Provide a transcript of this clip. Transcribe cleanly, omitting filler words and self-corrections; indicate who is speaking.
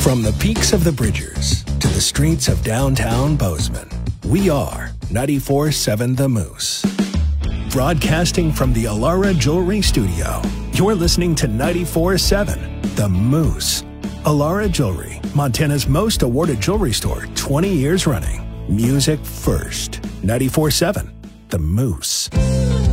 Speaker 1: From the peaks of the Bridgers to the streets of downtown Bozeman, we are 94.7 The Moose. Broadcasting from the Alara Jewelry Studio, you're listening to 94.7 The Moose. Alara Jewelry, Montana's most awarded jewelry store, 20 years running. Music first. 94.7 The Moose.